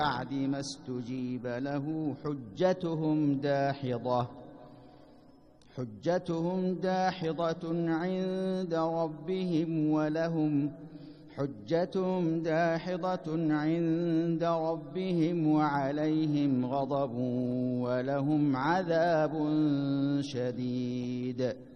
بعد ما استجيب له حجتهم داحضة عند ربهم وعليهم غضب ولهم عذاب شديد.